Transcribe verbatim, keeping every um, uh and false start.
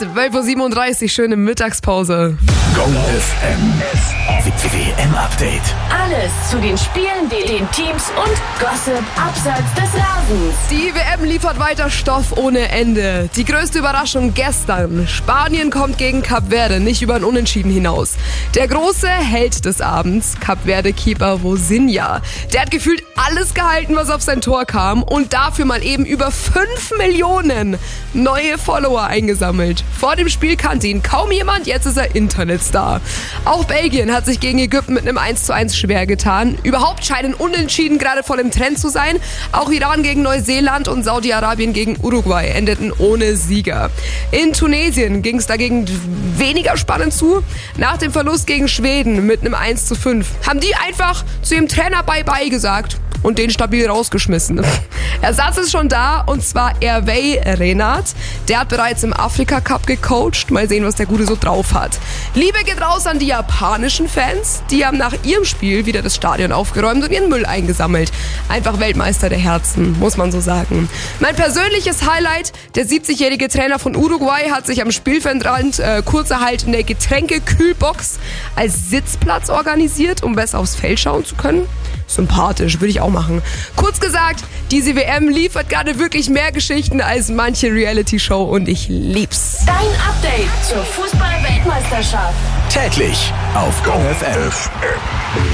zwölf Uhr siebenunddreißig, schöne Mittagspause. Go F M, W M-Update. Alles zu den Spielen, den Teams und Gossip abseits des Rasens. Die W M liefert weiter Stoff ohne Ende. Die größte Überraschung gestern. Spanien kommt gegen Kap Verde nicht über ein Unentschieden hinaus. Der große Held des Abends, Kap Verde-Keeper Vozinha. Der hat gefühlt alles gehalten, was auf sein Tor kam und dafür mal eben über fünf Millionen neue Follower eingesammelt. Vor dem Spiel kannte ihn kaum jemand, jetzt ist er Internetstar. Auch Belgien hat sich gegen Ägypten mit einem eins zu eins schwer getan. Überhaupt scheinen Unentschieden gerade voll im Trend zu sein. Auch Iran gegen Neuseeland und Saudi-Arabien gegen Uruguay endeten ohne Sieger. In Tunesien ging es dagegen weniger spannend zu. Nach dem Verlust gegen Schweden mit einem eins zu fünf haben die einfach zu ihrem Trainer Bye-Bye gesagt und den stabil rausgeschmissen. Ersatz ist schon da, und zwar Hervé Renard. Der hat bereits im Afrika-Cup gecoacht. Mal sehen, was der Gute so drauf hat. Liebe geht raus an die japanischen Fans. Die haben nach ihrem Spiel wieder das Stadion aufgeräumt und ihren Müll eingesammelt. Einfach Weltmeister der Herzen, muss man so sagen. Mein persönliches Highlight: der siebzigjährige Trainer von Uruguay hat sich am Spielfeldrand äh, kurzerhalt in der Getränkekühlbox als Sitzplatz organisiert, um besser aufs Feld schauen zu können. Sympathisch, würde ich auch machen. Kurz gesagt, diese W M liefert gerade wirklich mehr Geschichten als manche Reality-Show und ich lieb's. Dein Update zur Fußball-Weltmeisterschaft. Täglich auf Go F M.